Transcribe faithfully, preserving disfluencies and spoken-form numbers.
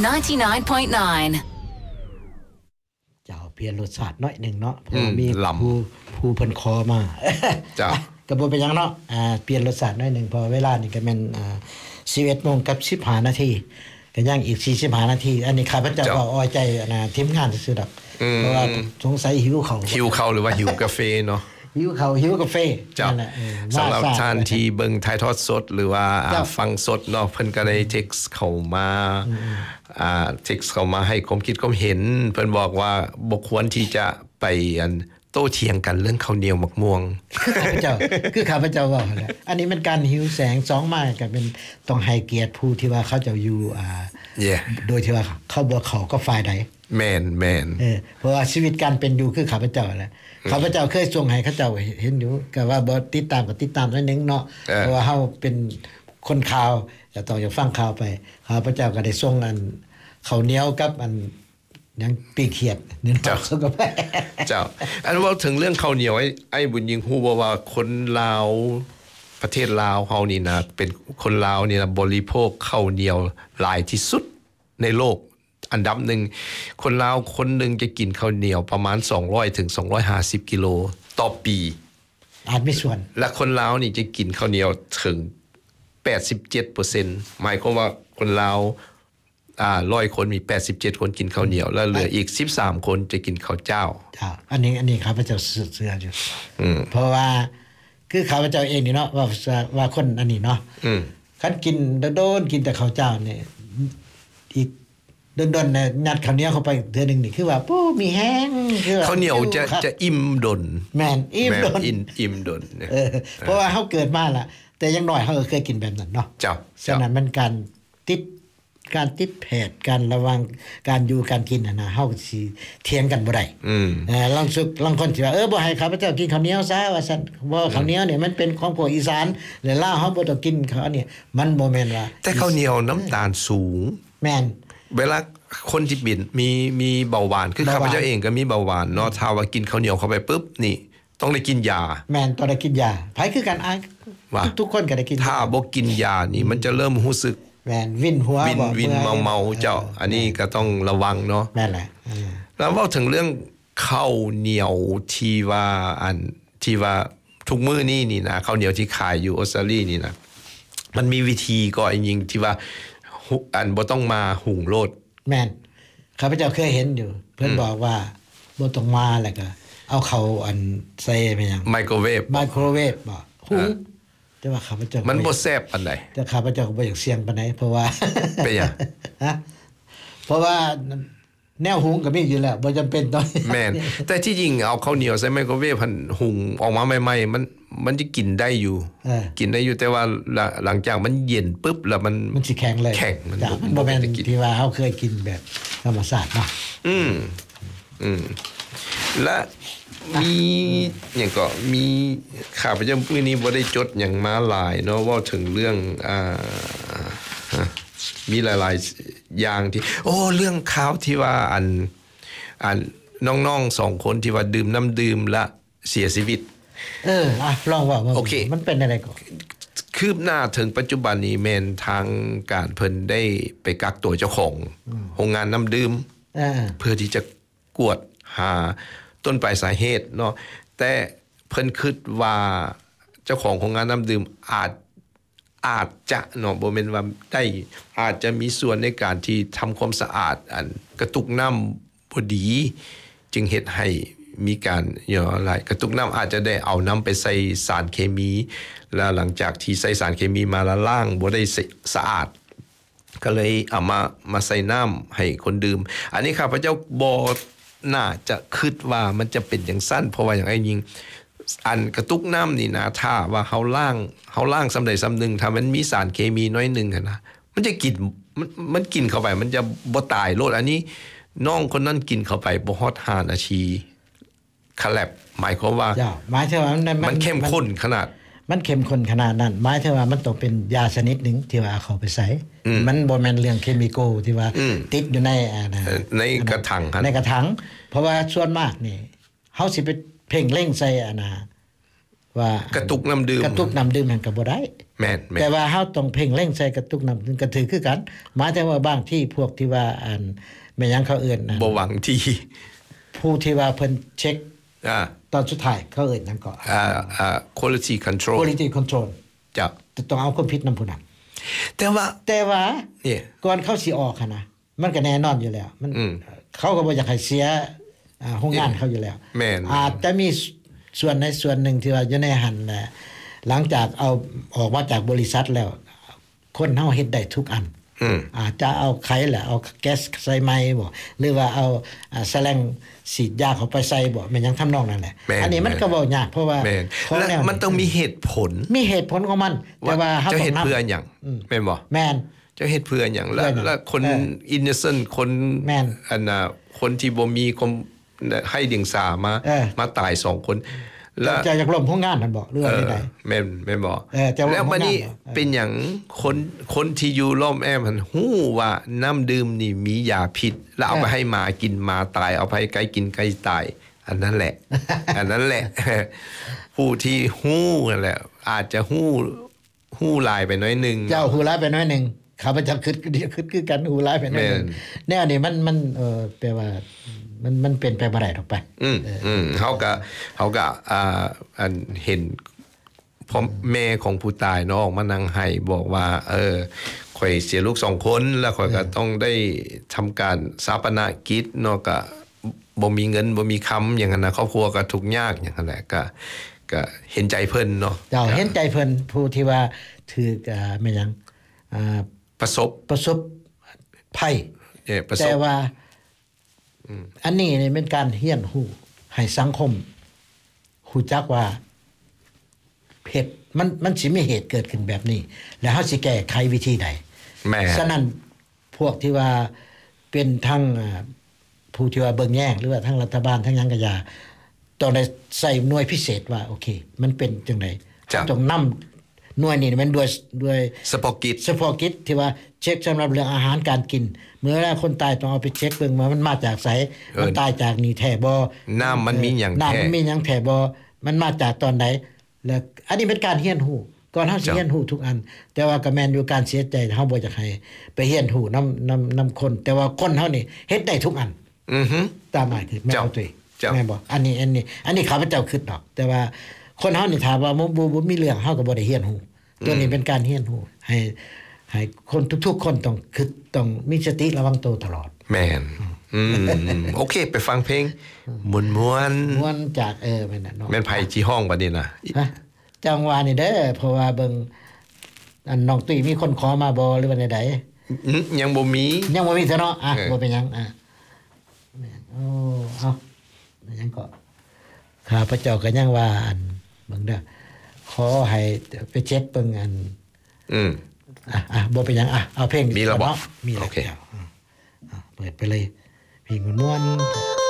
ninety-nine point nine เจ้าเปลี่ยนรสชาติน้อยนึงเนาะเพราะมีผู้ผู้เพิ่นขอมาเจ้าก็บ่เป็นหยังเนาะอ่าเปลี่ยนรสชาติน้อยนึงเพราะเวลานี่ก็แม่นอ่า สิบเอ็ดโมงกับสิบห้านาทีก็ยังอีกสี่สิบห้านาทีอันนี้ข้าพเจ้าก็อ้อยใจนะทีมงานซื่อๆดอกเพราะว่าสงสัยหิวข้าวหิวข้าวหรือว่าหิวกาแฟเนาะหิวข้าวหิวกาแฟนั่นแหละสำหรับท่านที่เบิ่งถ่ายทอดสดหรือว่าฟังสดเนาะเพิ่นก็ได้เท็กซ์เข้ามาอ่าเท็กซ์เข้ามาให้ความคิดความเห็นเพิ่นบอกว่าบ่ควรที่จะไปอันโต้เถียงกันเรื่องข้าวเหนียวมะม่วงข้าพเจ้าคือข้าพเจ้าว่าแหละอันนี้มันการหิวแสงสองมาก็เป็นต้องให้เกียรติผู้ที่ว่าเขาจะอยู่อ่า yeah. โดยที่ว่าเขาบ่เขาก็ฝ่ายใดแม่นแม่นเออเพราะว่าชีวิตการเป็นอยู่คือข้าพเจ้าแหละข้าพเจ้าเคยส่งให้เขาเจ้าเห็นอยู่ก็ว่าบ่ติดตามก็ติดตามหน่อยนึงเนาะเพราะว่าเฮาเป็นคนข่าวจะต้องอยากฟังข่าวไปข้าพเจ้าก็ได้ส่งอันข้าวเหนียวกับอันยังปีเขียดนี่เจ้าสุขภาพเจ้าอันว่าถึงเรื่องข้าวเหนียวไอ้ไอ้บุญยิงฮู้บ่ว่าคนลาวประเทศลาวเฮานี่นะเป็นคนลาวนี่นะบริโภคข้าวเหนียวหลายที่สุดในโลกอันดับหนึ่งคนลาวคนนึงจะกินข้าวเหนียวประมาณสองร้อยถึงสองร้อยห้าสิบกิโลต่อปีอาจมีส่วนและคนลาวนี่จะกินข้าวเหนียวถึง แปดสิบเจ็ดเปอร์เซ็นต์ หมายความว่าคนลาวอ่าหนึ่งร้อยคนมีแปดสิบเจ็ดคนกินข้าวเหนียวแล้วเหลืออีกสิบสามคนจะกินข้าวเจ้าจ้าอันนี้อันนี้ข้าพเจ้าเชื่ออยู่อืมเพราะว่าคือข้าพเจ้าเองนี่เนาะว่าว่าคนอันนี้เนาะอืมคันกินโดนๆกินแต่ข้าวเจ้านี่อีกดนๆน่ะยัดข้าวเหนียวเข้าไปเทื่อนึงนี่คือว่าปู้มีแห้งคือข้าวเหนียวจะจะอิ่มดนแม่นอิ่มดนอิ่มดนเออเพราะว่าเฮาเกิดมาล่ะแต่ยังน้อยเฮาก็เคยกินแบบนั้นเนาะเจ้าฉะนั้นมันการติดการติดแผดการระวังการอยู่การกินน่ะนะเฮาสิเถียงกันบ่ได้อืมเออลองสุกลองคนสิว่าเออบ่ให้ข้าพเจ้ากินข้าวเหนียวซะว่าซั่นบ่ข้าวเหนียวนี่มันเป็นของพวกอีสานแล้วลาวเฮาบ่ต้องกินข้าวนี่มันบ่แม่นว่าแต่ข้าวเหนียวน้ำตาลสูงแม่นเวลาคนที่บินมีมีเบาหวานคือข้าพเจ้าเองก็มีเบาหวานเนาะถ้าว่ากินข้าวเหนียวเข้าไปปึ๊บนี่ต้องได้กินยาแม่นต้องได้กินยาไผคือกันอ้ายทุกคนก็ได้กินถ้าบ่กินยานี่มันจะเริ่มรู้สึกแม่นวินหัววินวินเมาๆเจ้าอันนี้ก็ต้องระวังเนาะแม่นแหละแล้วเว้าถึงเรื่องข้าวเหนียวที่ว่าอันที่ว่าทุกมื้อนี้นี่นะข้าวเหนียวที่ขายอยู่ออสเตรเลียนี่นะมันมีวิธีก็จริงๆที่ว่าอันบ่ต้องมาหุงโลดแม่นข้าพเจ้าเคยเห็นอยู่เพิ่นบอกว่าบ่ต้องมาแล้วก็เอาเข้าอันใส่ไปหยังไมโครเวฟไมโครเวฟบ่หุงแต่ว่าข้าพเจ้ามันบ่แซ่บปานใดแต่ข้าพเจ้าก็บ่อยากเสี่ยงปานใดเพราะว่าเป็นหยังฮะเพราะว่าแนวหุงก็มีอยู่แล้วบ่จำเป็นต้องแม่นแต่ที่จริงเอาข้าวเหนียวใส่ไมโครเวฟหั่นหุงออกมาใหม่ๆมันมันจะกินได้อยู่กินได้อยู่แต่ว่าหลังจากมันเย็นปึ๊บแล้วมันมันสิแข็งเลยแข็งมันบ่แม่นที่ว่าเฮาเคยกินแบบธรรมชาติเนาะอืมอืมและมีหยังก็มีข้าพเจ้ามื้อนี้บ่ได้จดหยังมาหลายเนาะเว้าถึงเรื่องอ่ามีหลายๆอย่างที่โอ้เรื่องข่าวที่ว่าอันอันน้องๆสองคนที่ว่าดื่มน้ำดื่มและเสียชีวิตเอออ่ะลองว่าโอเคมันเป็นอะไรก่อนคืบหน้าถึงปัจจุบันนี้แม่นทางการเพิ่นได้ไปกักตัวเจ้าของโรงงานน้ำดื่มเพื่อที่จะกวดหาต้นปลายสาเหตุเนาะแต่เพิ่นคิดว่าเจ้าของโรงงานน้ำดื่มอาจอาจจะเนาะบ่แม่นว่าได้อาจจะมีส่วนในการที่ทำความสะอาดอันกระตุกน้ำบ่ดีจึงเฮ็ดให้มีการเนาะหลายกระตุกน้ำอาจจะได้เอาน้ำไปใส่สารเคมีแล้วหลังจากที่ใส่สารเคมีมาละล้างบ่ได้สะอาดก็เลยเอามามาใส่น้ำให้คนดื่มอันนี้ข้าพเจ้าบ่น่าจะคิดว่ามันจะเป็นอย่างสั้นเพราะว่าอย่างไอ้ยิงอันกระตุกน้ำนี่นะถ้าว่าเฮาล้างเฮาล้างสำใดสำหนึ่งถ้ามันมีสารเคมีน้อยนึงหั่นนะมันจะกินมันมันกินเข้าไปมันจะบ่ตายโลดอันนี้น้องคนนั้นกินเข้าไปบ่ฮอดห้านาทีคาแลบหมายความว่าหมายถึงว่ามันเข้มข้นขนาดมันเข้มข้นขนาดนั้นหมายถึงว่ามันต้องเป็นยาชนิดนึงที่ว่าเขาไปใส่มันบ่แม่นเรื่องเคมีโกที่ว่าติดอยู่ในอ่าในกระถางในกระถางเพราะว่าส่วนมากนี่เฮาสิไปเพ่งเร่งใส่อ่านะว่ากระตุกน้ำดื่มกระตุกน้ำดื่มนั่นก็บ่ได้แม่นๆแต่ว่าเฮาต้องเพ่งเร่งใส่กระตุกน้ำดื่มก็ถือคือกันหมายถึงว่าบางที่พวกที่ว่าอันแม่นหยังเขาเอิ้นนั่นบ่หวังที่ผู้ที่ว่าเพิ่นเช็คอ่าตอนสุดท้ายเขาเอิ้นหยังก็อ่าอ่า quality control quality control จ้ะต้องเอาคนผิดนำผู้นั้นแต่ว่าแต่ว่าเนี่ยก่อนเขาสิออกหั่นนะมันก็แน่นอนอยู่แล้วมันอืมเขาก็บ่อยากให้เสียอ่าโรงงานเขาอยู่แล้วแม่นอาจจะมีส่วนในส่วนหนึ่งที่ว่าอยู่ในหั่นแหละหลังจากเอาออกมาจากบริษัทแล้ว คนเฮาเฮ็ดได้ทุกอันอืมอาจจะเอาไขแหละเอาแก๊สใส่ไม้บ่หรือว่าเอาอ่าแสลงฉีดยาเข้าไปใส่บ่แม่นหยังทำนองนั้นแหละแม่นอันนี้มันก็บ่ยากเพราะว่าแม่นของและแนวมันต้องมีเหตุผลมีเหตุผลของมันแต่ว่าเฮาเจ้าต้อเฮ็ดงนำเพื่อหยังแม่นบ่แม่นเจ้าเฮ็ดเพื่อหยังแล้วเพื่อหยังแล้วคนเออ innocent คนแม่นอันน่ะคนที่บ่มีความให้เดียงสามาเออมาตายสองคนแล้วจะอยากล้มโรงงานนั่นบ่หรือว่าใดแม่นแม่นบ่เออจะว่าแล้วบัดนี้ของงานเหรอเป็นหยังคนคนที่อยู่ล้อมแอมหันฮู้ว่าน้ำดื่มนี่มียาพิษแล้วเอาไปให้หมากินหมาตายเอาไปให้ไก่กินไก่ตาย อันนั้นแหละ อันนั้นแหละ ผู้ที่ฮู้นั่นแหละ อาจจะฮู้ฮู้หลายไปหน้อยหนึงเจ้าหูร้ายไปหน้อยหนึงข้าพเจ้าคิดคิดคือกันหูร้ายไปหน้อยหนึงแม่นแนวนี้มันมันเอ่อแปลว่ามันมันเป็นไปบ่ได้ดอกไปอืมอืมเขาก็เขาก็อ่าอันเห็นพ่อแม่ของผู้ตายเนาะออกมานั่งให้บอกว่า เออข่อยเสียลูกสองคนแล้วข่อยก็ต้องได้ทำการศาปนกิจเนาะก็บ่มีเงินบ่มีค้ำอย่างนั้นนะครอบครัวก็ทุกข์ยากอย่างนั้นแหละก็ก็เห็นใจเพิ่นเนาะเจ้าเห็นใจเพิ่นผู้ที่ว่าถืออ่าแม่นหยังอ่าประสบประสบภัยเอ่อประสแต่บว่าอันนี้นี่เป็นการเฮียนฮู้ให้สังคมฮู้จักว่าเหตุมันมันสิมีเหตุเกิดขึ้นแบบนี้ แล้วเฮาสิแก้ไขวิธีใดแม่ฉะนั้นพวกที่ว่าเป็นทั้งอ่าผู้ที่ว่าเบิ่งแย่งหรือว่าทั้งรัฐบาลทั้งหยังก็อย่าต้องได้ใส่หน่วยพิเศษว่าโอเค มันเป็นจังได๋ต้องนำหน่วยนี้มันด้วยด้วยสปอกิจเฉพาะกิจที่ว่าเช็คสำหรับเรื่องอาหารการกิน เมื่อเวลาคนตายต้องเอาไปเช็คเบิ่งว่ามันมาจากไสมันตายจากนี่แท้บ่น้ำมันมีหยังแท้น้ำมันมีหยังแท้บ่มันมาจากตอนไหนแล้วอันนี้เป็นการเรียนรู้ก่อนเฮาสิเรียนรู้ทุกอัน แต่ว่าก็แม่นอยู่การเสียใจเฮาบ่อยากให้ไปเรียนรู้นำนำนำคน แต่ว่าคนเฮานี่เฮ็ดได้ทุกอันอือฮึตามหมายคือแม่นบ่ตุ้ยเจ้าแม่นบ่อันนี้อันนี้ อันนี้ข้าพเจ้าคิดดอก แต่ว่าคนเฮานี่ถามว่าบ่บ่บ่มีเรื่องเฮาก็บ่ได้เรียนรู้ตัวนี้เป็นการเรียนรู้ให้ให้คนทุกๆคนต้องคิดต้องมีสติระวังตัวตลอดแม่นอืมโอเค ไปฟังเพลงม่วนม่วนจากเออแม่นน่ะเนาะๆแม่นไผที่ห้องบัดนี้น่ะฮะจังหวะนี่เด้อเพราะว่าเบิ่งอันน้องตุ้ยมีคนขอมาบ่หรือว่าใดอื้อยังบ่มีๆยังบ่มีซะเนาะอ่ะเออบ่เป็นหยังอ่ะแม่นโอ้เอายังก็ข้าพเจ้าก็ยังว่าอันเบิ่งเด้อขอให้ไปเช็คเบิ่งอันอืมอ่ะอ่ะบ่เป็นหยังอ่ะเอาเพลงมีแล้วบ่เนาะมีแล้วโอเคอ่ะอ่ะเปิดไปเลยเพลงม่วนๆ